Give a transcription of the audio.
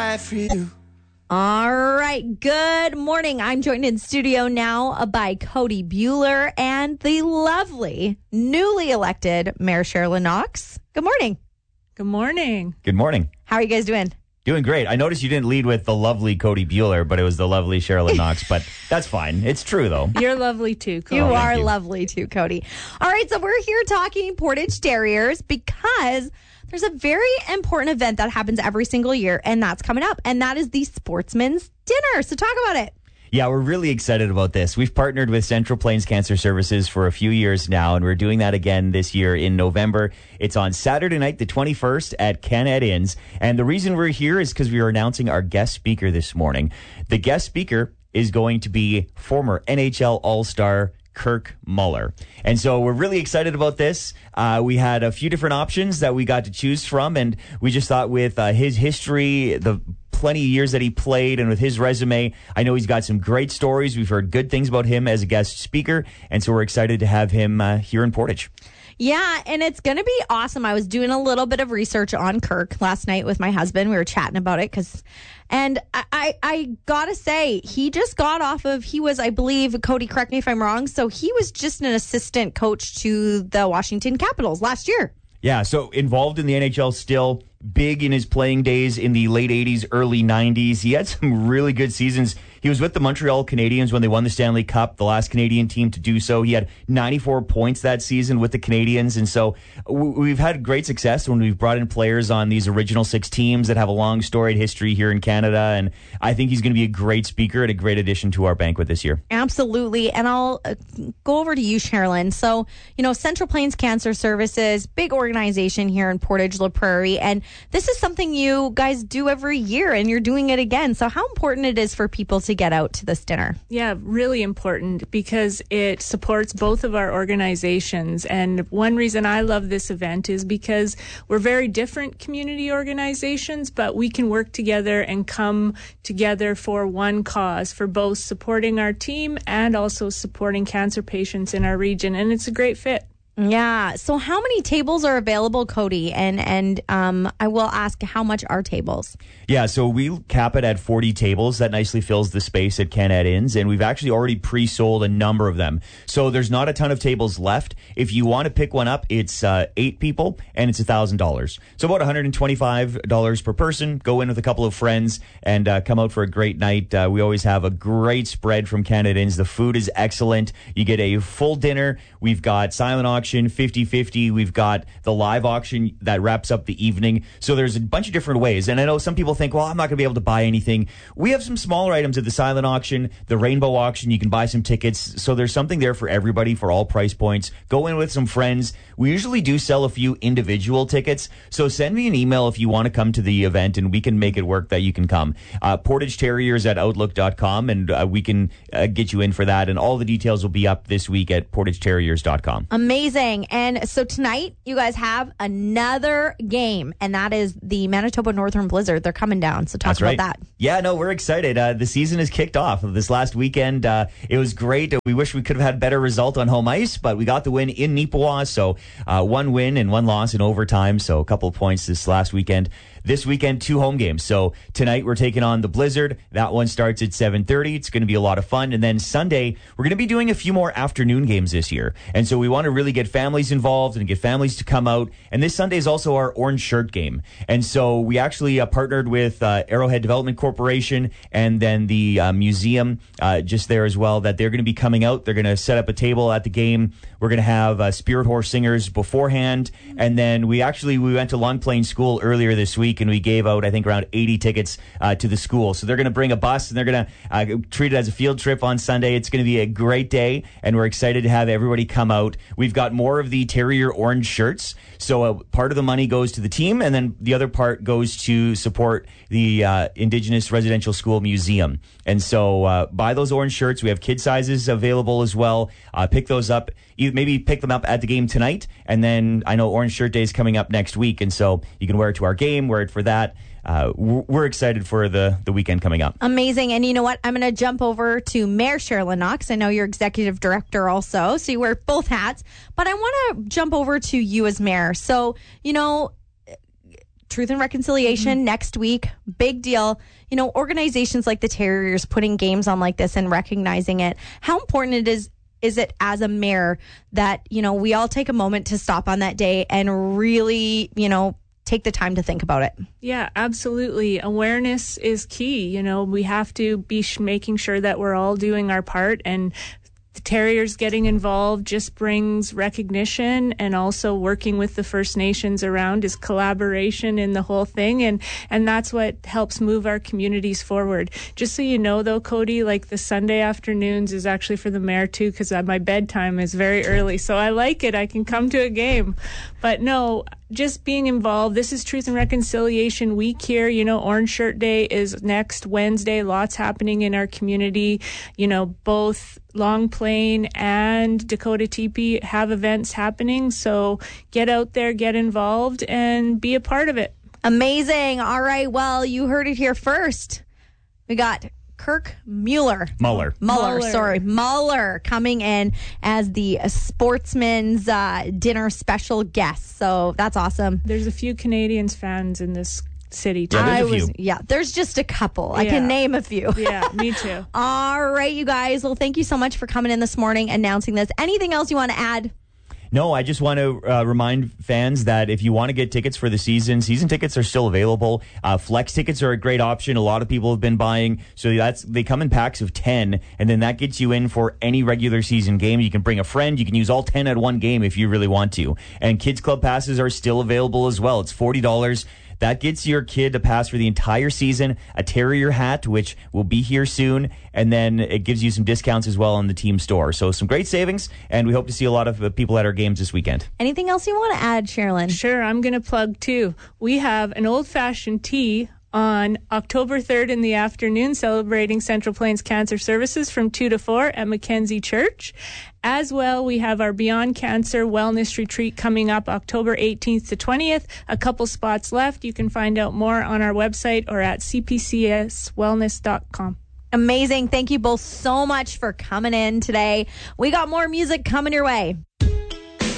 fight for you. All right. Good morning. I'm joined in studio now by Cody Bueller and the lovely, newly elected Mayor Sherilyn Knox. Good morning. Good morning. Good morning. How are you guys doing? Doing great. I noticed you didn't lead with the lovely Cody Bueller, but it was the lovely Sherilyn Knox. But that's fine. It's true, though. You're lovely too, Cody. You thank are you. lovely too, Cody. All right. So we're here talking Portage Terriers because there's a very important event that happens every single year, and that's coming up, and that is the Sportsman's Dinner. So talk about it. Yeah, we're really excited about this. We've partnered with Central Plains Cancer Services for a few years now, and we're doing that again this year in November. It's on Saturday night, the 21st at Canada Inns. And the reason we're here is because we are announcing our guest speaker this morning. The guest speaker is going to be former NHL All-Star Kirk Muller. And so we're really excited about this. We had a few different options that we got to choose from, and we just thought with his history, the plenty of years that he played, and with his resume, I know he's got some great stories. We've heard good things about him as a guest speaker, and so we're excited to have him here in Portage. Yeah, and it's going to be awesome. I was doing a little bit of research on Kirk last night with my husband. We were chatting about it and I got to say, he just got off of, he was, I believe, Cody, correct me if I'm wrong, so he was just an assistant coach to the Washington Capitals last year. Yeah, so involved in the NHL still, big in his playing days in the late 80s, early 90s. He had some really good seasons. He was with the Montreal Canadiens when they won the Stanley Cup, the last Canadian team to do so. He had 94 points that season with the Canadiens. And so we've had great success when we've brought in players on these original six teams that have a long storied history here in Canada. And I think he's going to be a great speaker and a great addition to our banquet this year. Absolutely. And I'll go over to you, Sherilyn. So, Central Plains Cancer Services, big organization here in Portage La Prairie. And this is something you guys do every year, and you're doing it again. So how important it is for people to get out to this dinner? Yeah, really important because it supports both of our organizations. And one reason I love this event is because we're very different community organizations, but we can work together and come together for one cause, for both supporting our team and also supporting cancer patients in our region. And it's a great fit. Yeah. So how many tables are available, Cody? And I will ask, how much are tables? Yeah, so we cap it at 40 tables. That nicely fills the space at Canada Inns, and we've actually already pre-sold a number of them. So there's not a ton of tables left. If you want to pick one up, it's 8 people, and it's $1,000. So about $125 per person. Go in with a couple of friends and come out for a great night. We always have a great spread from Canada Inns. The food is excellent. You get a full dinner. We've got silent auction, 50-50. We've got the live auction that wraps up the evening. So there's a bunch of different ways. And I know some people think, well, I'm not going to be able to buy anything. We have some smaller items at the silent auction, the rainbow auction. You can buy some tickets. So there's something there for everybody, for all price points. Go in with some friends. We usually do sell a few individual tickets. So send me an email if you want to come to the event, and we can make it work that you can come. PortageTerriers@outlook.com, and we can get you in for that. And all the details will be up this week at PortageTerriers.com. Amazing. And so tonight, you guys have another game, and that is the Manitoba Northern Blizzard. They're coming down. So talk about that. Yeah, no, we're excited. The season has kicked off this last weekend. It was great. We wish we could have had better result on home ice, but we got the win in Neepawa. So one win and one loss in overtime. So a couple of points this last weekend. This weekend, 2 home games. So tonight we're taking on the Blizzard. That one starts at 7:30. It's going to be a lot of fun. And then Sunday, we're going to be doing a few more afternoon games this year. And so we want to really get families involved and get families to come out. And this Sunday is also our orange shirt game. And so we actually partnered with Arrowhead Development Corporation and then the museum just there as well, that they're going to be coming out. They're going to set up a table at the game. We're going to have Spirit Horse singers beforehand. And then we went to Long Plain School earlier this week, and we gave out, I think, around 80 tickets to the school. So they're going to bring a bus, and they're going to treat it as a field trip on Sunday. It's going to be a great day, and we're excited to have everybody come out. We've got more of the Terrier orange shirts. So part of the money goes to the team, and then the other part goes to support the Indigenous Residential School Museum. And so buy those orange shirts. We have kid sizes available as well. Pick those up. Maybe pick them up at the game tonight, and then I know Orange Shirt Day is coming up next week, and so you can wear it to our game, wear it for that. We're excited for the weekend coming up. Amazing. And you know what? I'm going to jump over to Mayor Sherilyn Knox. I know you're executive director also, so you wear both hats. But I want to jump over to you as mayor. So, Truth and Reconciliation next week. Big deal. You know, organizations like the Terriers putting games on like this and recognizing it. How important is it as a mayor that, you know, we all take a moment to stop on that day and really, you know, take the time to think about it? Yeah, absolutely. Awareness is key. You know, we have to be making sure that we're all doing our part, and the Terriers getting involved just brings recognition, and also working with the First Nations around is collaboration in the whole thing. And that's what helps move our communities forward. Just so you know, though, Cody, like the Sunday afternoons is actually for the mayor too, because my bedtime is very early. So I like it. I can come to a game. But no, just being involved. This is Truth and Reconciliation Week here. You know, Orange Shirt Day is next Wednesday. Lots happening in our community. You know, both Long Plain and Dakota Teepee have events happening. So get out there, get involved, and be a part of it. Amazing. All right. Well, you heard it here first. We got Kirk Muller coming in as the Sportsman's Dinner special guest. So that's awesome. There's a few Canadians fans in this city too. Yeah, there's a few. Yeah, there's just a couple. I can name a few. Yeah, me too. All right, you guys. Well, thank you so much for coming in this morning, announcing this. Anything else you want to add? No, I just want to remind fans that if you want to get tickets for the season tickets are still available. Flex tickets are a great option. A lot of people have been buying. So they come in packs of 10, and then that gets you in for any regular season game. You can bring a friend. You can use all 10 at one game if you really want to. And Kids Club passes are still available as well. It's $40. That gets your kid a pass for the entire season, a Terrier hat, which will be here soon, and then it gives you some discounts as well on the team store. So some great savings, and we hope to see a lot of people at our games this weekend. Anything else you want to add, Sherilyn? Sure, I'm going to plug too. We have an old-fashioned tea on October 3rd in the afternoon, celebrating Central Plains Cancer Services from 2 to 4 at Mackenzie Church. As well, we have our Beyond Cancer Wellness Retreat coming up October 18th to 20th. A couple spots left. You can find out more on our website or at cpcswellness.com. Amazing. Thank you both so much for coming in today. We got more music coming your way.